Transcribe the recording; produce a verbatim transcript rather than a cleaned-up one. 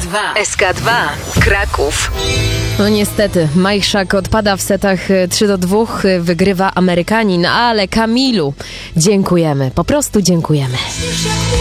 dwa. S K dwa. Kraków. No niestety, Majchrzak odpada w setach trzy do dwóch, wygrywa Amerykanin, ale Kamilu dziękujemy, po prostu dziękujemy.